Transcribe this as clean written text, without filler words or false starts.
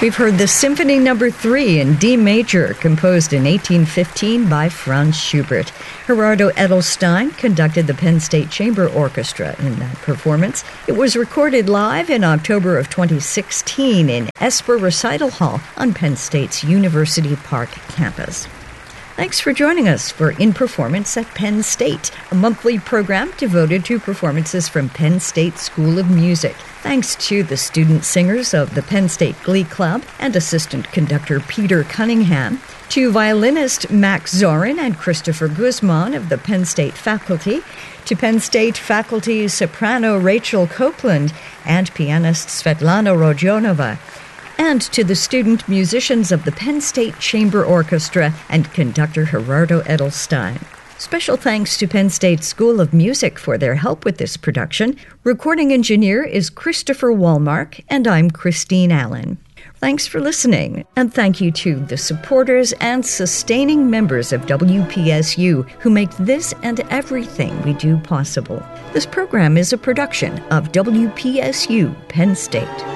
We've heard the Symphony No. 3 in D major, composed in 1815 by Franz Schubert. Gerardo Edelstein conducted the Penn State Chamber Orchestra in that performance. It was recorded live in October of 2016 in Esper Recital Hall on Penn State's University Park campus. Thanks for joining us for In Performance at Penn State, a monthly program devoted to performances from Penn State School of Music. Thanks to the student singers of the Penn State Glee Club and assistant conductor Peter Cunningham, to violinist Max Zorin and Christopher Guzman of the Penn State faculty, to Penn State faculty soprano Rachel Copeland and pianist Svetlana Rodionova, and to the student musicians of the Penn State Chamber Orchestra and conductor Gerardo Edelstein. Special thanks to Penn State School of Music for their help with this production. Recording engineer is Christopher Wallmark, and I'm Christine Allen. Thanks for listening, and thank you to the supporters and sustaining members of WPSU who make this and everything we do possible. This program is a production of WPSU Penn State.